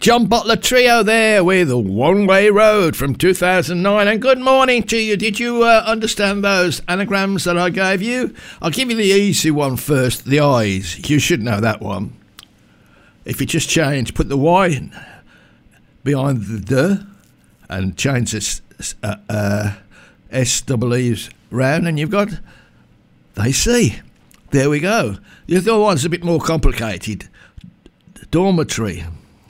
John Butler Trio there with a One-Way Road from 2009. And good morning to you. Did you understand those anagrams that I gave you? I'll give you the easy one first, the I's. You should know that one. If you just put the Y behind the D and change this S-double-E's round, and you've got they see. There we go. The other one's a bit more complicated. Dormitory.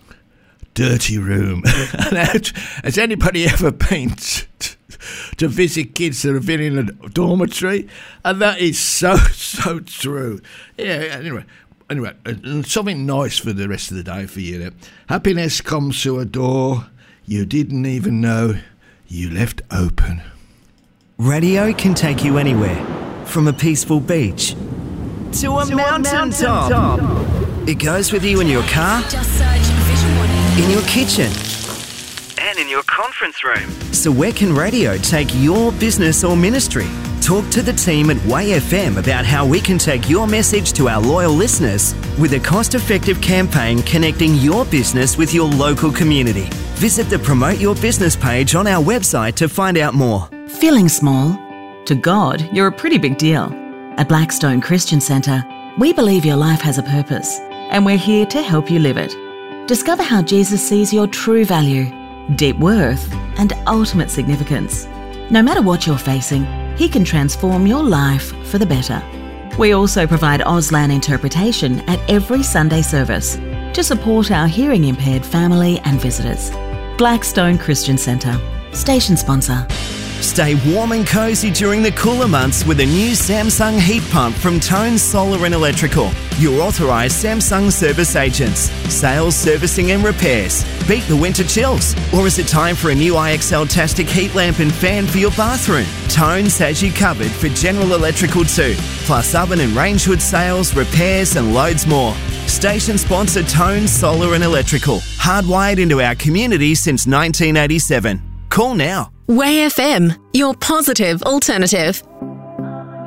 Dirty room. Has anybody ever been to visit kids that have been in a dormitory? And that is so true. Yeah, anyway, something nice for the rest of the day for you there. Happiness comes through a door you didn't even know you left open. Radio can take you anywhere, from a peaceful beach to a mountain top. It goes with you in your car, Just search Vision One. in your kitchen, And in your conference room. So where can radio take your business or ministry? Talk to the team at Way FM about how we can take your message to our loyal listeners with a cost-effective campaign connecting your business with your local community. Visit the Promote Your Business page on our website to find out more. Feeling small? To God, you're a pretty big deal. At Blackstone Christian Centre, we believe your life has a purpose, and we're here to help you live it. Discover how Jesus sees your true value, deep worth, and ultimate significance. No matter what you're facing, He can transform your life for the better. We also provide Auslan interpretation at every Sunday service to support our hearing impaired family and visitors. Blackstone Christian Centre, station sponsor. Stay warm and cozy during the cooler months with a new Samsung heat pump from Tone Solar and Electrical. Your authorised Samsung service agents. Sales, servicing and repairs. Beat the winter chills. Or is it time for a new IXL-tastic heat lamp and fan for your bathroom? Tones has you covered for general electrical too. Plus oven and range hood sales, repairs and loads more. Station sponsor Tone Solar and Electrical. Hardwired into our community since 1987. Call now. Way FM, your positive alternative.